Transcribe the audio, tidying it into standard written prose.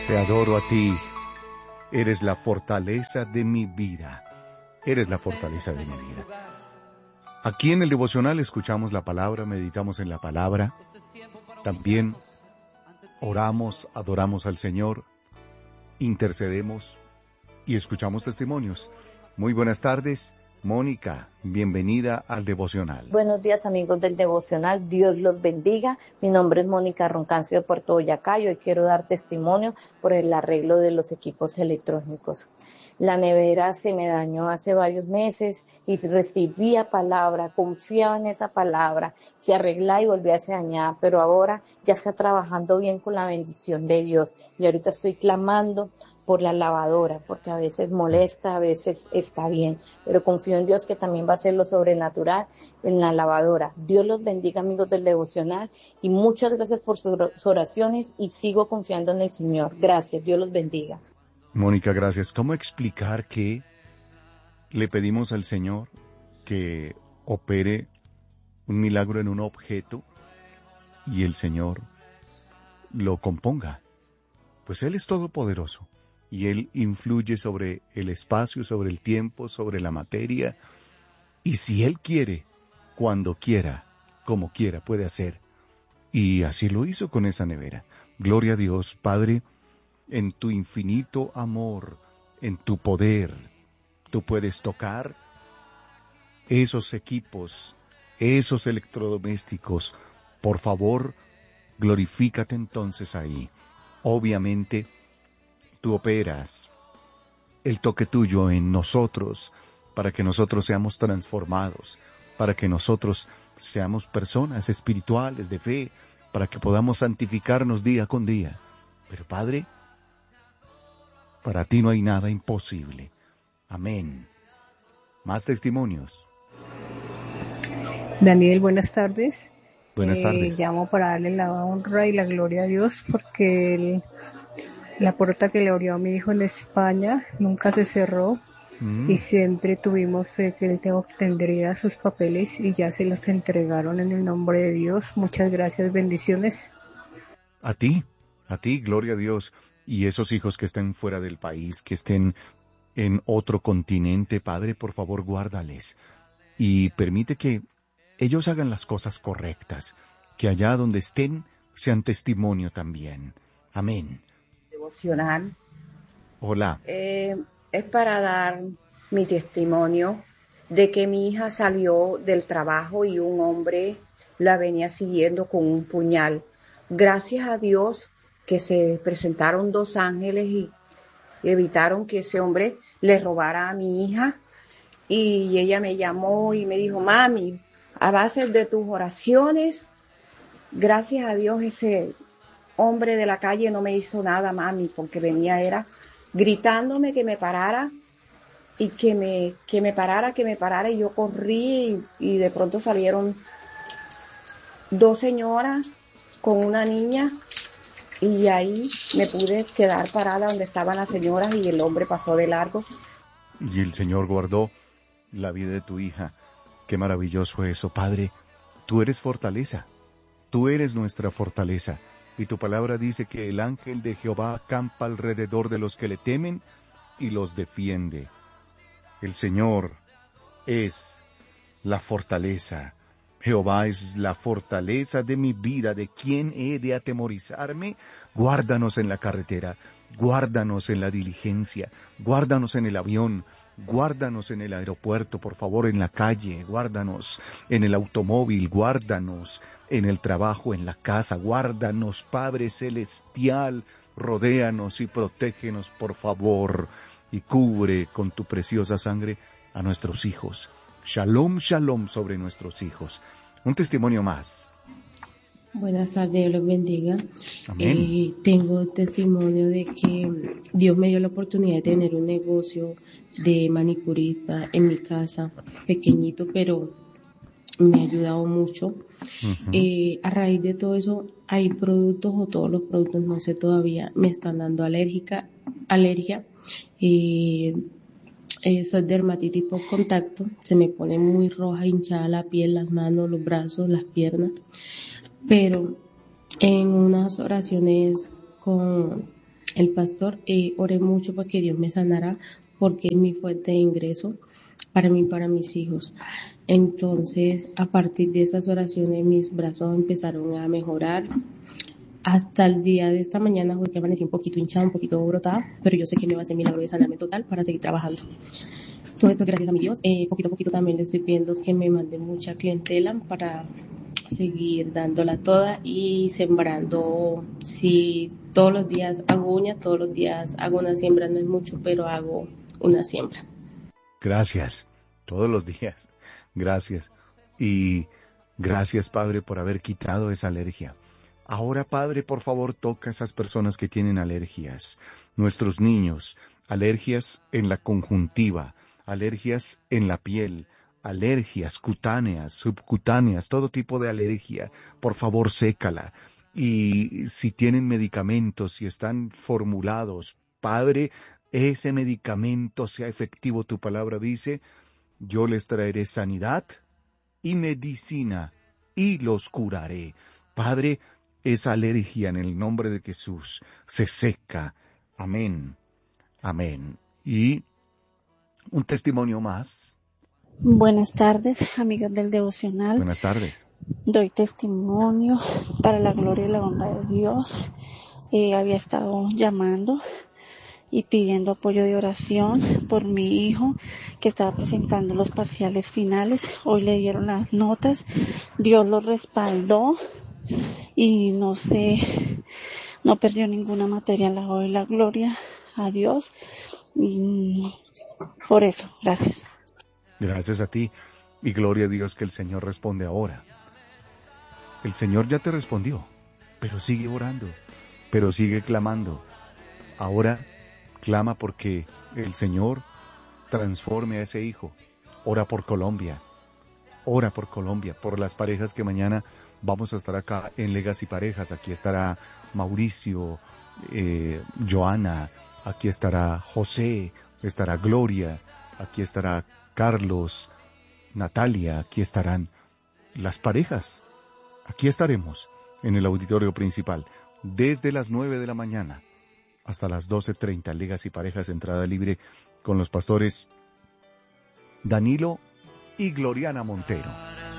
Te adoro a ti. Eres la fortaleza de mi vida. Eres la fortaleza de mi vida. Aquí en el devocional escuchamos la palabra, meditamos en la palabra. También oramos, adoramos al Señor, intercedemos y escuchamos testimonios. Muy buenas tardes, Mónica. Bienvenida al devocional. Buenos días, amigos del devocional. Dios los bendiga. Mi nombre es Mónica Roncancio de Puerto Boyacá y hoy quiero dar testimonio por el arreglo de los equipos electrónicos. La nevera se me dañó hace varios meses y recibía palabra, confiaba en esa palabra, se arreglaba y volvía a se dañar, pero ahora ya está trabajando bien con la bendición de Dios. Y ahorita estoy clamando por la lavadora, porque a veces molesta, a veces está bien, pero confío en Dios que también va a hacer lo sobrenatural en la lavadora. Dios los bendiga, amigos del devocional, y muchas gracias por sus oraciones y sigo confiando en el Señor. Gracias, Dios los bendiga. Mónica, gracias. ¿Cómo explicar que le pedimos al Señor que opere un milagro en un objeto y el Señor lo componga? Pues Él es todopoderoso y Él influye sobre el espacio, sobre el tiempo, sobre la materia. Y si Él quiere, cuando quiera, como quiera, puede hacer. Y así lo hizo con esa nevera. Gloria a Dios, Padre. En tu infinito amor, en tu poder, tú puedes tocar esos equipos, esos electrodomésticos. Por favor, glorifícate entonces ahí. Obviamente, tú operas el toque tuyo en nosotros, para que nosotros seamos transformados, para que nosotros seamos personas espirituales de fe, para que podamos santificarnos día con día. Pero Padre, para ti no hay nada imposible. Amén. Más testimonios. Daniel, buenas tardes. Buenas tardes. Llamo para darle la honra y la gloria a Dios porque la puerta que le abrió a mi hijo en España nunca se cerró y siempre tuvimos fe que él obtendría sus papeles y ya se los entregaron en el nombre de Dios. Muchas gracias, bendiciones. A ti, gloria a Dios. Y esos hijos que estén fuera del país, que estén en otro continente, Padre, por favor, guárdales. Y permite que ellos hagan las cosas correctas, que allá donde estén sean testimonio también. Amén. Devocional. Hola. Es para dar mi testimonio de que mi hija salió del trabajo y un hombre la venía siguiendo con un puñal. Gracias a Dios que se presentaron dos ángeles y evitaron que ese hombre le robara a mi hija. Y ella me llamó y me dijo, mami, a base de tus oraciones, gracias a Dios ese hombre de la calle no me hizo nada, mami, porque era gritándome que me parara y que me parara, y yo corrí y de pronto salieron dos señoras con una niña. Y ahí me pude quedar parada donde estaban las señoras y el hombre pasó de largo. Y el Señor guardó la vida de tu hija. Qué maravilloso eso, Padre. Tú eres fortaleza. Tú eres nuestra fortaleza. Y tu palabra dice que el ángel de Jehová acampa alrededor de los que le temen y los defiende. El Señor es la fortaleza. Jehová es la fortaleza de mi vida. ¿De quién he de atemorizarme? Guárdanos en la carretera, guárdanos en la diligencia, guárdanos en el avión, guárdanos en el aeropuerto, por favor, en la calle, guárdanos en el automóvil, guárdanos en el trabajo, en la casa, guárdanos, Padre Celestial, rodéanos y protégenos, por favor, y cubre con tu preciosa sangre a nuestros hijos. Shalom, shalom sobre nuestros hijos. Un testimonio más. Buenas tardes, Dios los bendiga. Amén. Tengo testimonio de que Dios me dio la oportunidad de tener un negocio de manicurista en mi casa, pequeñito, pero me ha ayudado mucho. A raíz de todo eso, hay productos o todos los productos, no sé todavía, me están dando alergia. Soy dermatitis por contacto, se me pone muy roja, hinchada la piel, las manos, los brazos, las piernas, pero en unas oraciones con el pastor, oré mucho para que Dios me sanara porque es mi fuente de ingreso para mí y para mis hijos. Entonces, a partir de esas oraciones, mis brazos empezaron a mejorar. Hasta el día de esta mañana fue que amanecí un poquito hinchada, un poquito brotada, pero yo sé que me va a hacer milagro de sanarme total para seguir trabajando. Todo esto gracias a mi Dios. Poquito a poquito también le estoy pidiendo que me mande mucha clientela para seguir dándola toda y sembrando. Si todos los días hago uña, todos los días hago una siembra, no es mucho, pero hago una siembra. Gracias, todos los días. Gracias. Y gracias, Padre, por haber quitado esa alergia. Ahora, Padre, por favor, toca a esas personas que tienen alergias. Nuestros niños, alergias en la conjuntiva, alergias en la piel, alergias cutáneas, subcutáneas, todo tipo de alergia. Por favor, sécala. Y si tienen medicamentos, si están formulados, Padre, ese medicamento sea efectivo. Tu palabra dice, yo les traeré sanidad y medicina y los curaré. Padre, esa alergia en el nombre de Jesús se seca. Amén. Amén. Y un testimonio más. Buenas tardes, amigos del devocional. Buenas tardes. Doy testimonio para la gloria y la honra de Dios. Había estado llamando y pidiendo apoyo de oración por mi hijo que estaba presentando los parciales finales. Hoy le dieron las notas, Dios lo respaldó y no perdió ninguna materia. Le doy la gloria a Dios y por eso, gracias. Gracias a ti y gloria a Dios que el Señor responde ahora. El Señor ya te respondió, pero sigue orando, pero sigue clamando. Ahora clama porque el Señor transforme a ese hijo. Ora por Colombia, por las parejas que mañana vamos a estar acá en Legacy Parejas. Aquí estará Mauricio, Joana, aquí estará José, estará Gloria, aquí estará Carlos, Natalia, aquí estarán las parejas. Aquí estaremos en el auditorio principal desde las 9 de la mañana hasta las 12:30, Legacy Parejas, entrada libre con los pastores Danilo y Gloriana Montero.